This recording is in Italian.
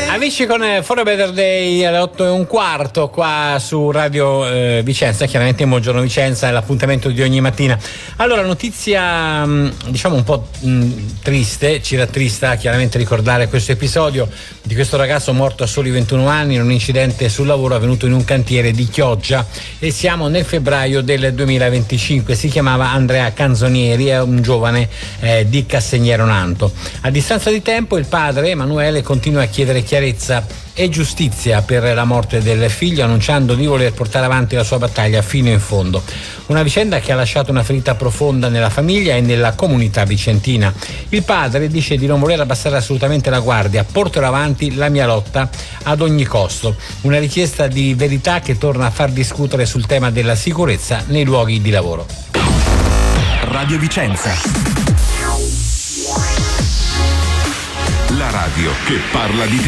Amici, con For a Better Day alle 8:15 qua su Radio Vicenza. Chiaramente Buongiorno Vicenza è l'appuntamento di ogni mattina. Allora, notizia diciamo un po' triste, ci rattrista chiaramente ricordare questo episodio di questo ragazzo morto a soli 21 anni in un incidente sul lavoro avvenuto in un cantiere di Chioggia, e siamo nel febbraio del 2025. Si chiamava Andrea Canzonieri, è un giovane di Castigliero Nanto. A distanza di tempo il padre Emanuele continua a chiedere chiarezza e giustizia per la morte del figlio, annunciando di voler portare avanti la sua battaglia fino in fondo. Una vicenda che ha lasciato una ferita profonda nella famiglia e nella comunità vicentina. Il padre dice di non voler abbassare assolutamente la guardia: porterò avanti la mia lotta ad ogni costo. Una richiesta di verità che torna a far discutere sul tema della sicurezza nei luoghi di lavoro. Radio Vicenza, la radio che parla di te.